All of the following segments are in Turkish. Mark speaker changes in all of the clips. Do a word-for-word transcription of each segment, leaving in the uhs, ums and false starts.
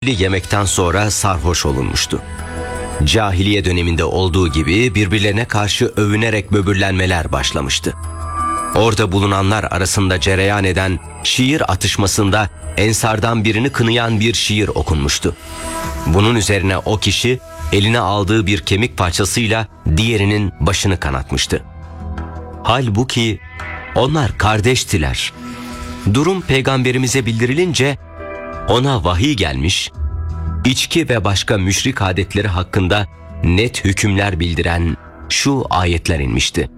Speaker 1: lezzetli yemekten sonra sarhoş olunmuştu. Cahiliye döneminde olduğu gibi birbirlerine karşı övünerek böbürlenmeler başlamıştı. Orada bulunanlar arasında cereyan eden şiir atışmasında Ensardan birini kınayan bir şiir okunmuştu. Bunun üzerine o kişi eline aldığı bir kemik parçasıyla diğerinin başını kanatmıştı. Halbuki onlar kardeştiler. Durum peygamberimize bildirilince ona vahiy gelmiş, içki ve başka müşrik adetleri hakkında net hükümler bildiren şu ayetler inmişti.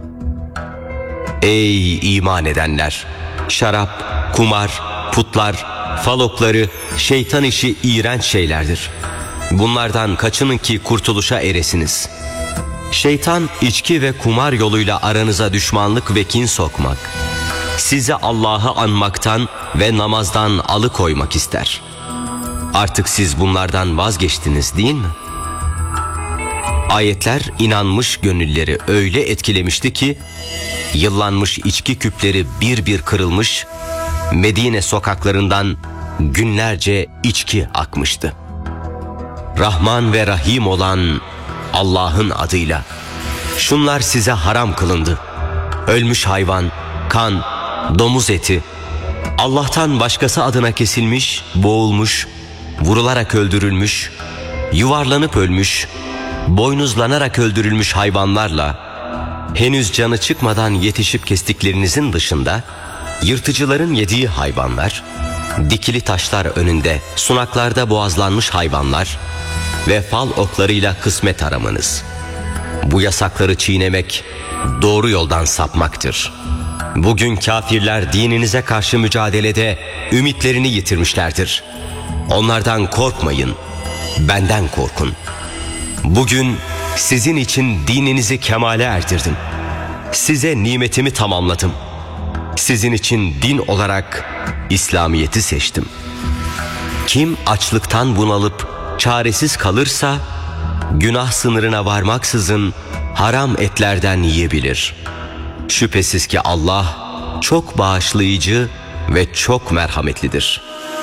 Speaker 1: Ey iman edenler! Şarap, kumar, putlar, fal okları, şeytan işi iğrenç şeylerdir. Bunlardan kaçının ki kurtuluşa eresiniz. Şeytan içki ve kumar yoluyla aranıza düşmanlık ve kin sokmak, sizi Allah'ı anmaktan ve namazdan alıkoymak ister. Artık siz bunlardan vazgeçtiniz değil mi? Ayetler inanmış gönülleri öyle etkilemişti ki yıllanmış içki küpleri bir bir kırılmış, Medine sokaklarından günlerce içki akmıştı. Rahman ve Rahim olan Allah'ın adıyla şunlar size haram kılındı: ölmüş hayvan, kan, domuz eti, Allah'tan başkası adına kesilmiş, boğulmuş, vurularak öldürülmüş, yuvarlanıp ölmüş, boynuzlanarak öldürülmüş hayvanlarla henüz canı çıkmadan yetişip kestiklerinizin dışında yırtıcıların yediği hayvanlar, dikili taşlar önünde sunaklarda boğazlanmış hayvanlar ve fal oklarıyla kısmet aramanız. Bu yasakları çiğnemek doğru yoldan sapmaktır. Bugün kafirler dininize karşı mücadelede ümitlerini yitirmişlerdir. Onlardan korkmayın, benden korkun. Bugün sizin için dininizi kemale erdirdim. Size nimetimi tamamladım. Sizin için din olarak İslamiyet'i seçtim. Kim açlıktan bunalıp çaresiz kalırsa günah sınırına varmaksızın haram etlerden yiyebilir. Şüphesiz ki Allah çok bağışlayıcı ve çok merhametlidir.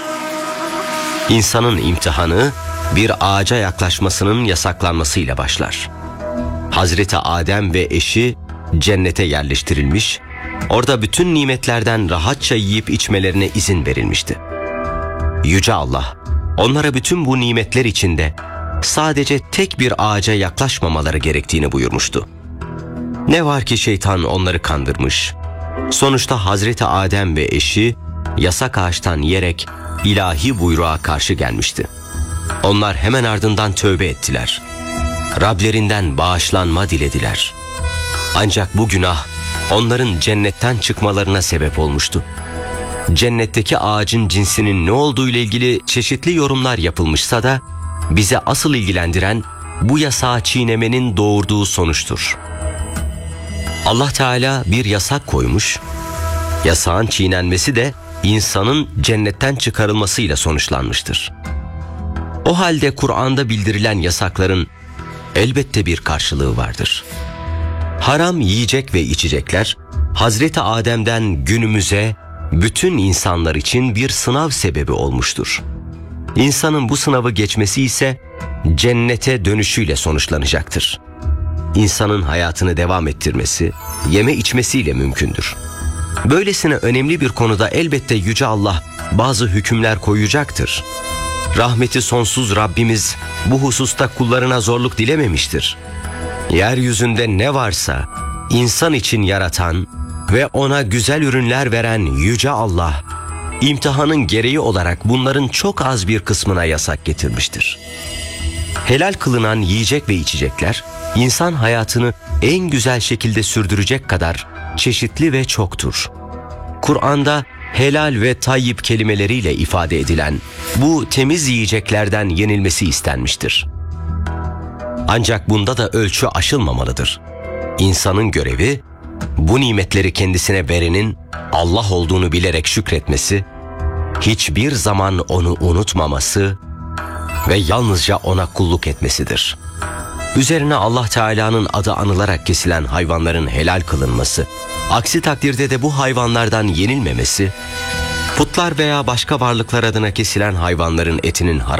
Speaker 1: İnsanın imtihanı bir ağaca yaklaşmasının yasaklanmasıyla başlar. Hazreti Adem ve eşi cennete yerleştirilmiş, orada bütün nimetlerden rahatça yiyip içmelerine izin verilmişti. Yüce Allah onlara bütün bu nimetler içinde sadece tek bir ağaca yaklaşmamaları gerektiğini buyurmuştu. Ne var ki şeytan onları kandırmış. Sonuçta Hazreti Adem ve eşi yasak ağaçtan yiyerek ilahi buyruğa karşı gelmişti. Onlar hemen ardından tövbe ettiler. Rablerinden bağışlanma dilediler. Ancak bu günah onların cennetten çıkmalarına sebep olmuştu. Cennetteki ağacın cinsinin ne olduğu ile ilgili çeşitli yorumlar yapılmışsa da bize asıl ilgilendiren bu yasağı çiğnemenin doğurduğu sonuçtur. Allah Teala bir yasak koymuş, yasağın çiğnenmesi de insanın cennetten çıkarılmasıyla sonuçlanmıştır. O halde Kur'an'da bildirilen yasakların elbette bir karşılığı vardır. Haram yiyecek ve içecekler Hazreti Adem'den günümüze bütün insanlar için bir sınav sebebi olmuştur. İnsanın bu sınavı geçmesi ise cennete dönüşüyle sonuçlanacaktır. İnsanın hayatını devam ettirmesi, yeme içmesiyle mümkündür. Böylesine önemli bir konuda elbette Yüce Allah bazı hükümler koyacaktır. Rahmeti sonsuz Rabbimiz bu hususta kullarına zorluk dilememiştir. Yeryüzünde ne varsa insan için yaratan ve ona güzel ürünler veren Yüce Allah, imtihanın gereği olarak bunların çok az bir kısmına yasak getirmiştir. Helal kılınan yiyecek ve içecekler, insan hayatını en güzel şekilde sürdürecek kadar çeşitli ve çoktur. Kur'an'da helal ve tayyip kelimeleriyle ifade edilen bu temiz yiyeceklerden yenilmesi istenmiştir. Ancak bunda da ölçü aşılmamalıdır. İnsanın görevi, bu nimetleri kendisine verenin Allah olduğunu bilerek şükretmesi, hiçbir zaman onu unutmaması ve yalnızca ona kulluk etmesidir. Üzerine Allah Teala'nın adı anılarak kesilen hayvanların helal kılınması, aksi takdirde de bu hayvanlardan yenilmemesi, putlar veya başka varlıklar adına kesilen hayvanların etinin haram